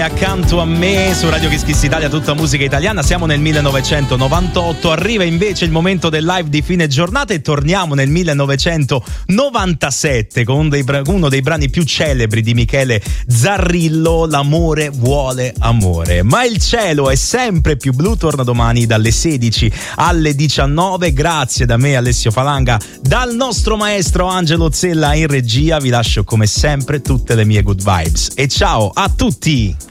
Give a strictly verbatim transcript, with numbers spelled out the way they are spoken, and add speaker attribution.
Speaker 1: Accanto a me su Radio Kiss Kiss Italia, tutta musica italiana. Siamo nel millenovecentonovantotto, arriva invece il momento del live di fine giornata e torniamo nel millenovecentonovantasette con dei, uno dei brani più celebri di Michele Zarrillo, L'amore vuole amore. Ma il cielo è sempre più blu, torna domani dalle sedici alle diciannove. Grazie da me Alessio Falanga, dal nostro maestro Angelo Zella in regia. Vi lascio come sempre tutte le mie good vibes e ciao a tutti.